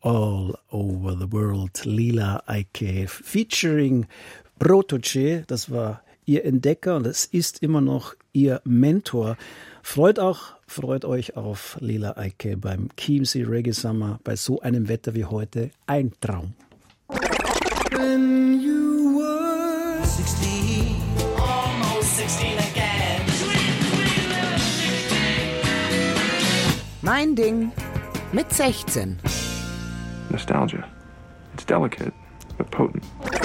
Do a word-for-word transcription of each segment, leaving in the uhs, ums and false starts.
All Over the World, Lila Eike, featuring Protoce, das war ihr Entdecker und es ist immer noch ihr Mentor. Freut auch, freut euch auf Lila Eike beim Chiemsee Reggae Summer bei so einem Wetter wie heute. Ein Traum. When you were sixteen, almost sixteen again. Mein Ding mit sechzehn. Nostalgia. It's delicate, but potent.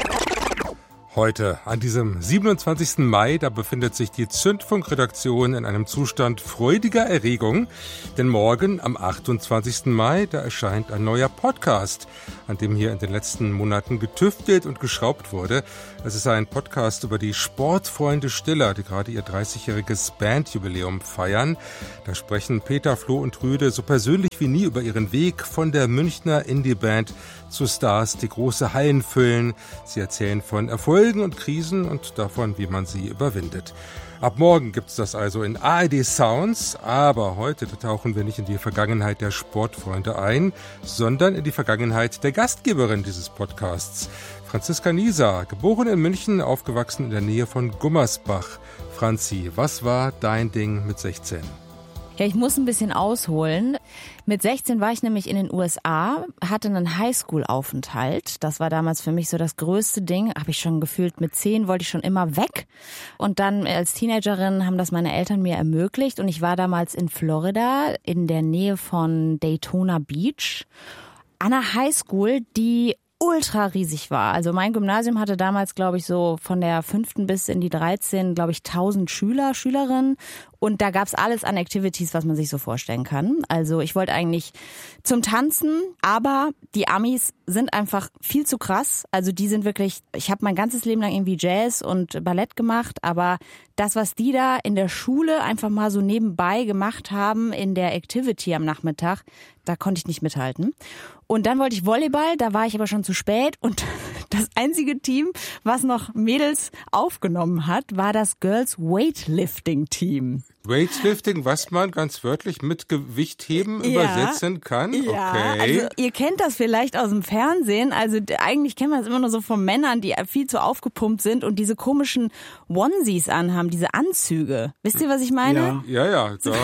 Heute, an diesem siebenundzwanzigsten Mai, da befindet sich die Zündfunk-Redaktion in einem Zustand freudiger Erregung. Denn morgen, am achtundzwanzigsten Mai, da erscheint ein neuer Podcast, an dem hier in den letzten Monaten getüftelt und geschraubt wurde. Es ist ein Podcast über die Sportfreunde Stiller, die gerade ihr dreißigjähriges Bandjubiläum feiern. Da sprechen Peter, Flo und Rüde so persönlich wie nie über ihren Weg von der Münchner Indie-Band zu Stars, die große Hallen füllen. Sie erzählen von Erfolgen und Krisen und davon, wie man sie überwindet. Ab morgen gibt's das also in A R D Sounds, aber heute tauchen wir nicht in die Vergangenheit der Sportfreunde ein, sondern in die Vergangenheit der Gastgeberin dieses Podcasts. Franziska Nieser, geboren in München, aufgewachsen in der Nähe von Gummersbach. Franzi, was war dein Ding mit sechzehn? Ja, ich muss ein bisschen ausholen. Mit sechzehn war ich nämlich in den U S A, hatte einen Highschool-Aufenthalt. Das war damals für mich so das größte Ding. Habe ich schon gefühlt, mit zehn wollte ich schon immer weg. Und dann als Teenagerin haben das meine Eltern mir ermöglicht. Und ich war damals in Florida, in der Nähe von Daytona Beach, an einer Highschool, die ultra riesig war. Also mein Gymnasium hatte damals, glaube ich, so von der fünften bis in die dreizehn, glaube ich, tausend Schüler, Schülerinnen. Und da gab's alles an Activities, was man sich so vorstellen kann. Also ich wollte eigentlich zum Tanzen, aber die Amis sind einfach viel zu krass. Also die sind wirklich, ich habe mein ganzes Leben lang irgendwie Jazz und Ballett gemacht, aber das, was die da in der Schule einfach mal so nebenbei gemacht haben in der Activity am Nachmittag, da konnte ich nicht mithalten. Und dann wollte ich Volleyball, da war ich aber schon zu spät und das einzige Team, was noch Mädels aufgenommen hat, war das Girls Weightlifting Team. Weightlifting, was man ganz wörtlich mit Gewichtheben ja, übersetzen kann? Ja, okay. Also ihr kennt das vielleicht aus dem Fernsehen. Also eigentlich kennt man das immer nur so von Männern, die viel zu aufgepumpt sind und diese komischen Onesies anhaben, diese Anzüge. Wisst ihr, was ich meine? Ja, ja, ja da,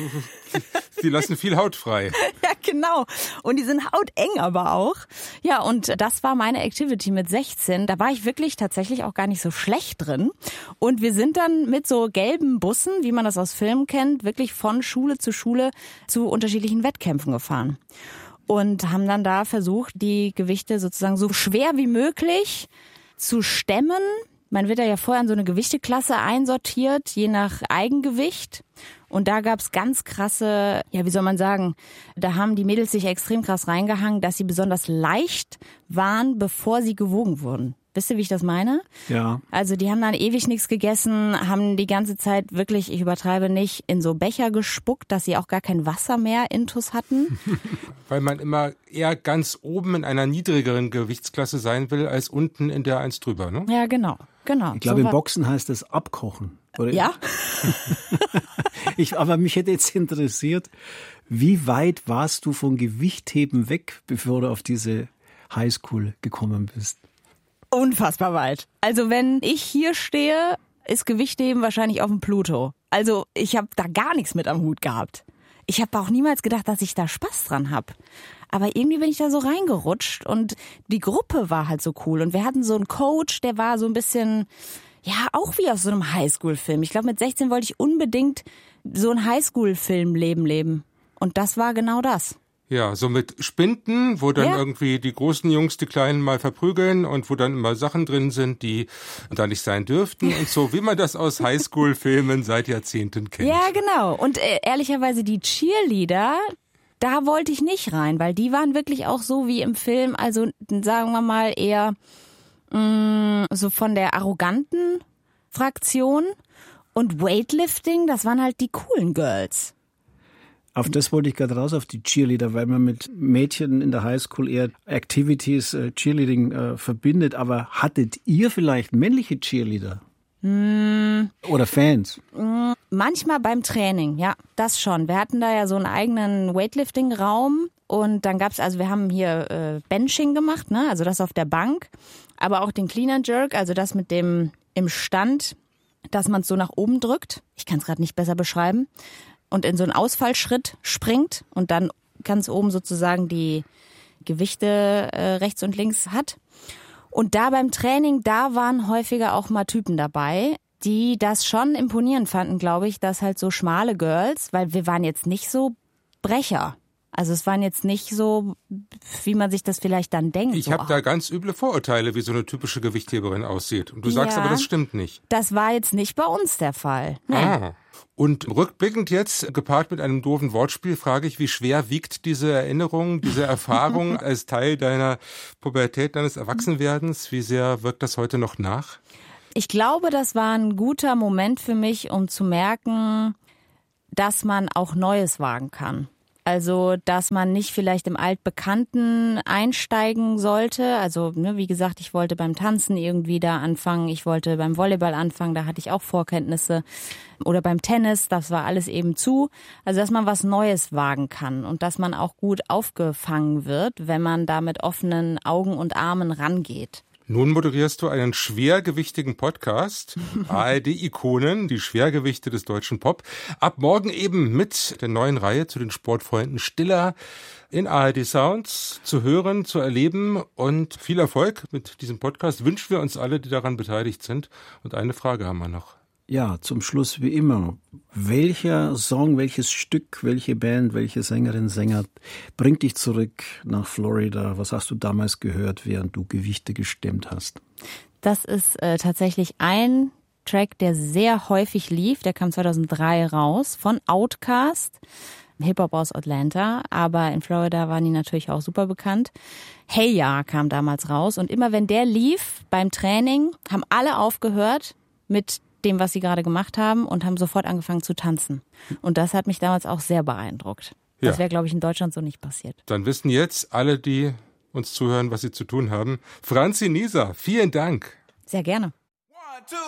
die lassen viel Haut frei. Ja, genau. Und die sind hauteng aber auch. Ja, und das war meine Activity mit sechzehn. Da war ich wirklich tatsächlich auch gar nicht so schlecht drin. Und wir sind dann mit so gelben Bussen, wie man das aus Filmen kennt, wirklich von Schule zu Schule zu unterschiedlichen Wettkämpfen gefahren. Und haben dann da versucht, die Gewichte sozusagen so schwer wie möglich zu stemmen. Man wird ja vorher in so eine Gewichteklasse einsortiert, je nach Eigengewicht. Und da gab's ganz krasse, ja, wie soll man sagen, da haben die Mädels sich extrem krass reingehangen, dass sie besonders leicht waren, bevor sie gewogen wurden. Wisst ihr, wie ich das meine? Ja. Also die haben dann ewig nichts gegessen, haben die ganze Zeit wirklich, ich übertreibe nicht, in so Becher gespuckt, dass sie auch gar kein Wasser mehr intus hatten. Weil man immer eher ganz oben in einer niedrigeren Gewichtsklasse sein will, als unten in der eins drüber, ne? Ja, genau, genau. Ich glaube, so im Boxen heißt das abkochen. Oder? Ja. ich, aber mich hätte jetzt interessiert, wie weit warst du von Gewichtheben weg, bevor du auf diese Highschool gekommen bist? Unfassbar weit. Also wenn ich hier stehe, ist Gewichtheben wahrscheinlich auf dem Pluto. Also ich habe da gar nichts mit am Hut gehabt. Ich habe auch niemals gedacht, dass ich da Spaß dran habe. Aber irgendwie bin ich da so reingerutscht und die Gruppe war halt so cool. Und wir hatten so einen Coach, der war so ein bisschen, ja, auch wie aus so einem Highschool-Film. Ich glaube, mit sechzehn wollte ich unbedingt so ein Highschool-Film-Leben leben. Und das war genau das. Ja, so mit Spinden, wo dann ja. irgendwie die großen Jungs die Kleinen mal verprügeln und wo dann immer Sachen drin sind, die da nicht sein dürften und so, wie man das aus Highschool-Filmen seit Jahrzehnten kennt. Ja, genau. Und äh, ehrlicherweise die Cheerleader, da wollte ich nicht rein, weil die waren wirklich auch so wie im Film, also sagen wir mal eher mh, so von der arroganten Fraktion. Und Weightlifting, das waren halt die coolen Girls. Auf das wollte ich gerade raus, auf die Cheerleader, weil man mit Mädchen in der Highschool eher Activities, äh, Cheerleading äh, verbindet. Aber hattet ihr vielleicht männliche Cheerleader? Mm. Oder Fans? Mm. Manchmal beim Training, ja, das schon. Wir hatten da ja so einen eigenen Weightlifting-Raum Und dann gab's, also wir haben hier äh, Benching gemacht, ne? Also das auf der Bank, aber auch den Clean and Jerk, also das mit dem im Stand, dass man es so nach oben drückt. Ich kann es gerade nicht besser beschreiben. Und in so einen Ausfallschritt springt und dann ganz oben sozusagen die Gewichte äh, rechts und links hat. Und da beim Training, da waren häufiger auch mal Typen dabei, die das schon imponierend fanden, glaube ich, dass halt so schmale Girls, weil wir waren jetzt nicht so Brecher. Also es waren jetzt nicht so, wie man sich das vielleicht dann denkt. Ich so, habe da ganz üble Vorurteile, wie so eine typische Gewichtheberin aussieht. Und du sagst Ja. aber, das stimmt nicht. Das war jetzt nicht bei uns der Fall. Nee. Ah. Und rückblickend jetzt, gepaart mit einem doofen Wortspiel, frage ich, wie schwer wiegt diese Erinnerung, diese Erfahrung als Teil deiner Pubertät, deines Erwachsenwerdens? Wie sehr wirkt das heute noch nach? Ich glaube, das war ein guter Moment für mich, um zu merken, dass man auch Neues wagen kann. Also, dass man nicht vielleicht im Altbekannten einsteigen sollte. Also, ne, wie gesagt, ich wollte beim Tanzen irgendwie da anfangen. Ich wollte beim Volleyball anfangen, da hatte ich auch Vorkenntnisse. Oder beim Tennis, das war alles eben zu. Also, dass man was Neues wagen kann und dass man auch gut aufgefangen wird, wenn man da mit offenen Augen und Armen rangeht. Nun moderierst du einen schwergewichtigen Podcast, A R D-Ikonen, die Schwergewichte des deutschen Pop. Ab morgen eben mit der neuen Reihe zu den Sportfreunden Stiller in A R D Sounds zu hören, zu erleben. Und viel Erfolg mit diesem Podcast wünschen wir uns alle, die daran beteiligt sind. Und eine Frage haben wir noch. Ja, zum Schluss wie immer. Welcher Song, welches Stück, welche Band, welche Sängerin, Sänger bringt dich zurück nach Florida? Was hast du damals gehört, während du Gewichte gestemmt hast? Das ist äh, tatsächlich ein Track, der sehr häufig lief. Der kam zweitausenddrei raus von Outkast, Hip-Hop aus Atlanta. Aber in Florida waren die natürlich auch super bekannt. Hey Ya kam damals raus. Und immer wenn der lief beim Training, haben alle aufgehört mit dem, was sie gerade gemacht haben und haben sofort angefangen zu tanzen. Und das hat mich damals auch sehr beeindruckt. Ja. Das wäre, glaube ich, in Deutschland so nicht passiert. Dann wissen jetzt alle, die uns zuhören, was sie zu tun haben. Franzi Nieser, vielen Dank. Sehr gerne.